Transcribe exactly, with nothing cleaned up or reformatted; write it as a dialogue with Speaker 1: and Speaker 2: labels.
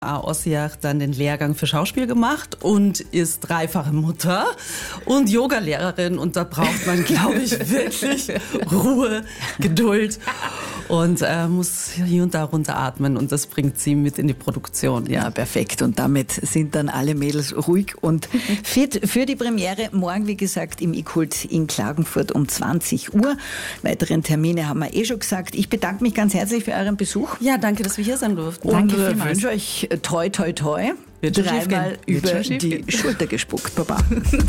Speaker 1: Ossi hat dann den Lehrgang für Schauspiel gemacht und ist dreifache Mutter und Yogalehrerin. Und da braucht man, glaube ich, wirklich Ruhe, Geduld und äh, muss hier und da runteratmen. Und das bringt sie mit in die Produktion.
Speaker 2: Ja, perfekt. Und damit sind dann alle Mädels ruhig und fit für die Premiere. Morgen, wie gesagt, im iKult in Klagenfurt um zwanzig Uhr. Weiteren Termine haben wir eh schon gesagt. Ich bedanke mich ganz herzlich für euren Besuch.
Speaker 1: Ja, danke, dass wir hier sein durften.
Speaker 2: Danke und ich wünsche euch toi, toi, toi.
Speaker 1: Wird schon
Speaker 2: dreimal
Speaker 1: Wird
Speaker 2: über
Speaker 1: schon
Speaker 2: die Schulter gespuckt, Baba.